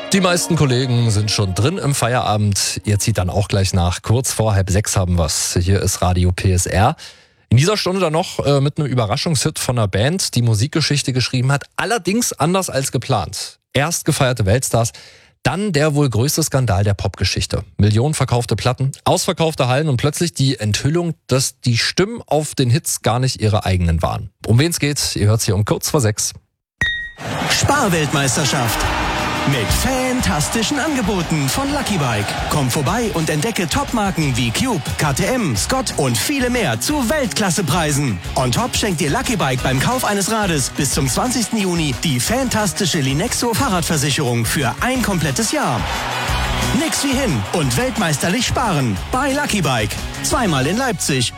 Die meisten Kollegen sind schon drin im Feierabend. Ihr zieht dann auch gleich nach. Kurz vor 5:30 haben wir's. Hier ist Radio PSR. In dieser Stunde dann noch mit einem Überraschungshit von einer Band, die Musikgeschichte geschrieben hat. Allerdings anders als geplant. Erst gefeierte Weltstars, dann der wohl größte Skandal der Popgeschichte. Millionen verkaufte Platten, ausverkaufte Hallen und plötzlich die Enthüllung, dass die Stimmen auf den Hits gar nicht ihre eigenen waren. Um wen es geht, ihr hört's hier um kurz vor 6. Sparweltmeisterschaft. Mit fantastischen Angeboten von Lucky Bike. Komm vorbei und entdecke Topmarken wie Cube, KTM, Scott und viele mehr zu Weltklassepreisen. On top schenkt dir Lucky Bike beim Kauf eines Rades bis zum 20. Juni die fantastische Linexo Fahrradversicherung für ein komplettes Jahr. Nix wie hin und weltmeisterlich sparen bei Lucky Bike. Zweimal in Leipzig